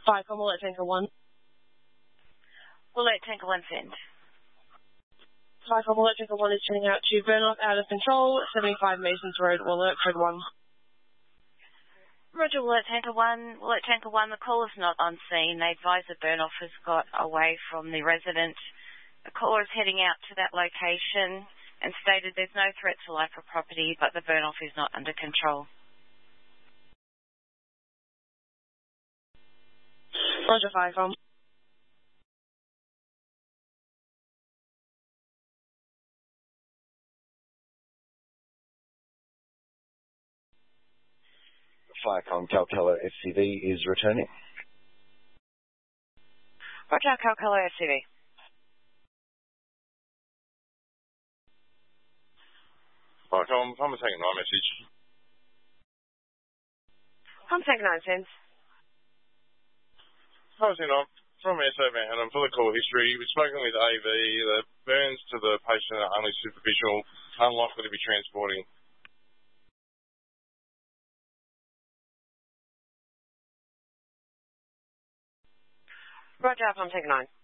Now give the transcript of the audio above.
Vicom, will it Tanker 1? Will it Tanker 1 send? Vicom, will it Tanker 1 is turning out to burn off out of control, 75 Masons Road, will it code 1? Roger, will it Tanker 1? Will it Tanker 1? The caller is not on scene. They advise the burn-off has got away from the resident. The caller is heading out to that location and stated there's no threat to life or property, but the burn-off is not under control. Roger, Vicom. Vicom, Calcolo SCV is returning. Roger, Calcolo SCV. Vicom, I'm taking 9 message. I'm taking 9 cents. I was from SO Van Adam for the call history. We've spoken with AV. The burns to the patient are only superficial, unlikely to be transporting. Roger, I'm taking 9.